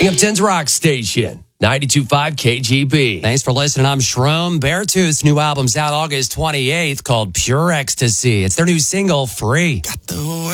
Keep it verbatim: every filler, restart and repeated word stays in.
Binghamton's Rock Station, ninety-two point five K G B. Thanks for listening. I'm Shroom. Beartooth's new album's out August twenty-eighth called Pure Ecstasy. It's their new single, Free. Got the